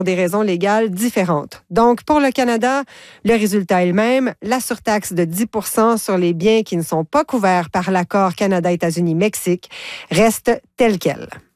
des raisons légales différentes. Donc, pour le Canada, le résultat est le même. La surtaxe de 10 % sur les biens qui ne sont pas couverts par l'accord Canada-États-Unis-Mexique reste telle quelle.